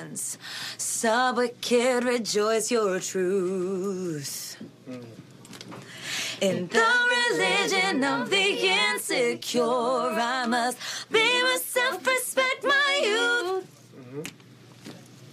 dance. Subway kid, rejoice your truth. In the religion of the insecure, I must be myself